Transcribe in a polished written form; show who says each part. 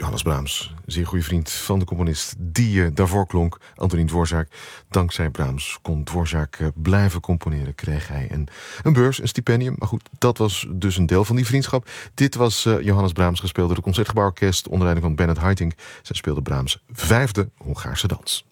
Speaker 1: Johannes Brahms, zeer goede vriend van de componist die daarvoor klonk, Antonín Dvořák. Dankzij Brahms kon Dvořák blijven componeren, kreeg hij een beurs, een stipendium. Maar goed, dat was dus een deel van die vriendschap. Dit was Johannes Brahms, gespeeld door het Concertgebouworkest onder leiding van Bernard Haitink. Zij speelde Brahms' 5e Hongaarse dans.